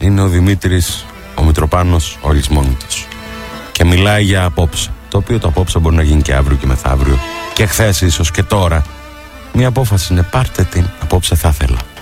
είναι ο Δημήτρης ο Μητροπάνος ο Λησμόνητος και μιλάει για απόψε, το οποίο το απόψε μπορεί να γίνει και αύριο και μεθαύριο και χθες ίσως και τώρα. Μια απόφαση είναι, πάρτε την, απόψε θα ήθελα.